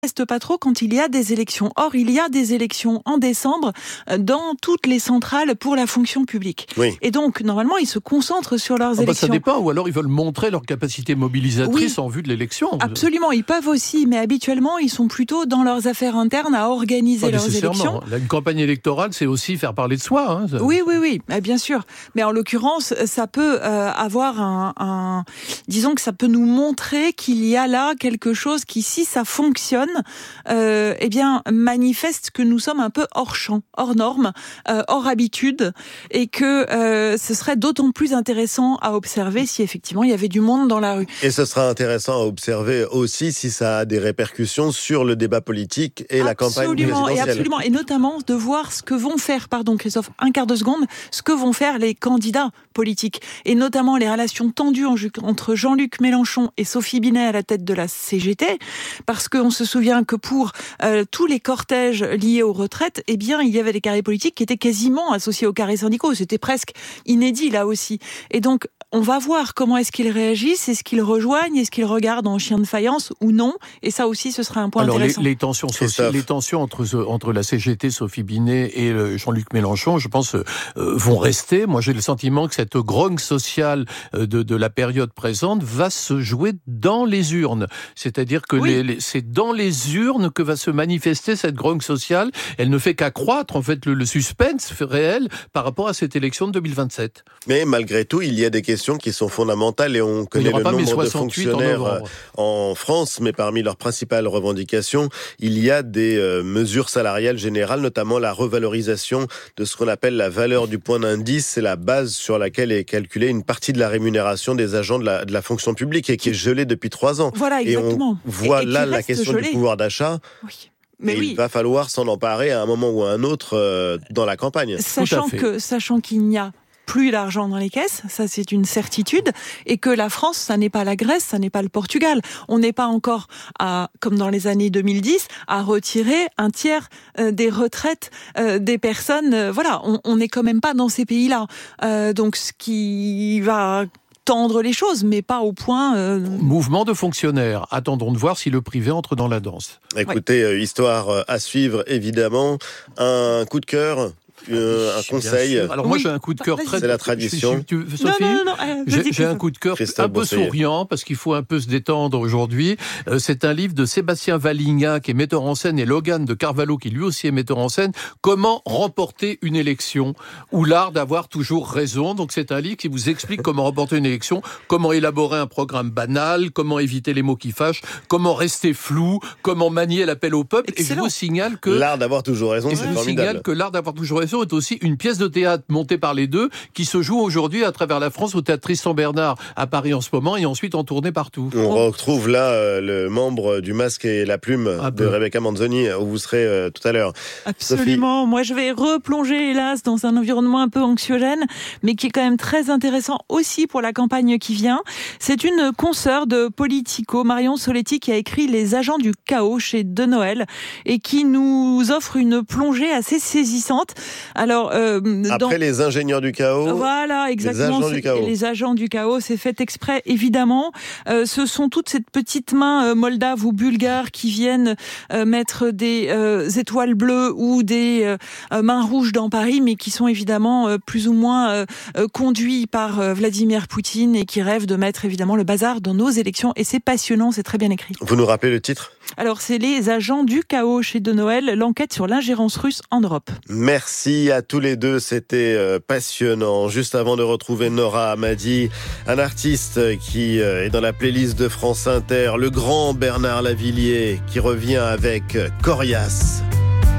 reste pas trop quand il y a des élections. Or, il y a des élections en décembre dans toutes les centrales pour la fonction publique. Oui. Et donc, normalement, ils se concentrent sur leurs élections. Ça dépend, ou alors ils veulent montrer leur capacité mobilisatrice en vue de l'élection. Absolument, ils peuvent aussi, mais habituellement, ils sont plutôt dans leurs affaires internes à organiser leurs élections. Une campagne électorale, c'est aussi faire parler de soi. Oui, bien sûr. Mais en l'occurrence, ça peut avoir disons que ça peut nous montrer qu'il y a là quelque chose qui, si ça fonctionne, manifeste que nous sommes un peu hors champ, hors norme, hors habitude, et que ce serait d'autant plus intéressant à observer si effectivement il y avait du monde dans la rue. Et ce sera intéressant à observer aussi si ça a des répercussions sur le débat politique et la campagne présidentielle. Absolument, et notamment de voir ce que vont faire, Christophe, un quart de seconde, ce que vont faire les candidats politiques, et notamment les relations tendues entre Jean-Luc Mélenchon et Sophie Binet à la tête de la CGT, parce qu'on se souvient que pour tous les cortèges liés aux retraites, il y avait des carrés politiques qui étaient quasiment associés aux carrés syndicaux. C'était presque inédit là aussi. Et donc, on va voir comment est-ce qu'ils réagissent, est-ce qu'ils rejoignent, est-ce qu'ils regardent en chien de faïence ou non. Et ça aussi, ce sera un point intéressant. Les tensions entre la CGT, Sophie Binet et Jean-Luc Mélenchon, je pense, vont rester. Moi, j'ai le sentiment que cette grogne sociale de la période présente va se jouer dans les urnes. C'est-à-dire que c'est dans les urnes que va se manifester cette grogne sociale. Elle ne fait qu'accroître, en fait, le suspense réel par rapport à cette élection de 2027. Mais malgré tout, il y a des questions qui sont fondamentales et on connaît le nombre de fonctionnaires en France, mais parmi leurs principales revendications, il y a des mesures salariales générales, notamment la revalorisation de ce qu'on appelle la valeur du point d'indice. C'est la base sur laquelle est calculée une partie de la rémunération des agents de la fonction publique et qui est gelée depuis 3 ans. Voilà, exactement. Et on voit là la question du pouvoir d'achat. Oui. Mais il va falloir s'en emparer à un moment ou à un autre dans la campagne. Sachant qu'il n'y a plus d'argent dans les caisses, ça c'est une certitude, et que la France, ça n'est pas la Grèce, ça n'est pas le Portugal. On n'est pas encore, comme dans les années 2010, à retirer un tiers des retraites des personnes. On n'est quand même pas dans ces pays-là. Donc ce qui va tendre les choses, mais pas au point... Mouvement de fonctionnaires. Attendons de voir si le privé entre dans la danse. Écoutez, histoire à suivre, évidemment. Un coup de cœur, un conseil. Alors moi j'ai un coup de cœur très... C'est la tradition. Sophie, non, j'ai un coup de cœur un peu souriant parce qu'il faut un peu se détendre aujourd'hui. C'est un livre de Sébastien Valigna qui est metteur en scène et Logan de Carvalho qui lui aussi est metteur en scène. Comment remporter une élection ou l'art d'avoir toujours raison. Donc c'est un livre qui vous explique comment remporter une élection, comment élaborer un programme banal, comment éviter les mots qui fâchent, comment rester flou, comment manier l'appel au peuple. Excellent. Et je vous signale que l'art d'avoir toujours raison, c'est formidable. Je vous signale que l'art d'avoir toujours raison est aussi une pièce de théâtre montée par les deux qui se joue aujourd'hui à travers la France au théâtre Tristan Bernard à Paris en ce moment et ensuite en tournée partout. On retrouve là le membre du Masque et la Plume de Rebecca Manzoni où vous serez tout à l'heure. Absolument. Sophie. Moi je vais replonger hélas dans un environnement un peu anxiogène mais qui est quand même très intéressant aussi pour la campagne qui vient. C'est une consoeur de Politico, Marion Soletti, qui a écrit Les Agents du Chaos chez De Noël et qui nous offre une plongée assez saisissante. Alors, après les ingénieurs du chaos. Voilà, exactement. Les agents du chaos, c'est fait exprès, évidemment. Ce sont toutes ces petites mains moldaves ou bulgares qui viennent mettre des étoiles bleues ou des mains rouges dans Paris, mais qui sont évidemment plus ou moins conduits par Vladimir Poutine et qui rêvent de mettre évidemment le bazar dans nos élections. Et c'est passionnant, c'est très bien écrit. Vous nous rappelez le titre ? Alors, c'est Les Agents du Chaos chez De Noël, l'enquête sur l'ingérence russe en Europe. Merci à tous les deux, c'était passionnant. Juste avant de retrouver Nora Hamadi, un artiste qui est dans la playlist de France Inter, le grand Bernard Lavilliers, qui revient avec Coriace.